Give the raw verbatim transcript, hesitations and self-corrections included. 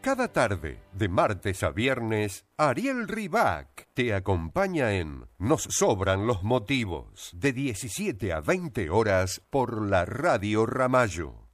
Cada tarde, de martes a viernes, Ariel Ribac te acompaña en Nos Sobran los Motivos, de diecisiete a veinte horas por la Radio Ramallo.